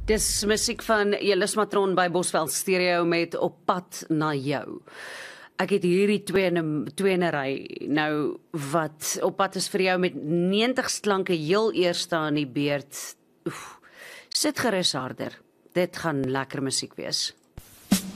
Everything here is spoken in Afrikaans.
Dis musiek van Elis Matron by Bosveld Stereo met Op pad na jou. Ek het hierdie tweenery nou wat op pad is vir jou met 90 klanke heel eerste aan die beurt. Sit gerus harder. Dit gaan lekker musiek wees.